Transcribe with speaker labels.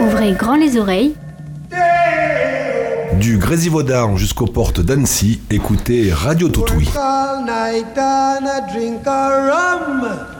Speaker 1: Ouvrez grand les oreilles.
Speaker 2: Du Grésivaudan jusqu'aux portes d'Annecy, écoutez Radio Toutouille.
Speaker 3: All night and I drink a rum.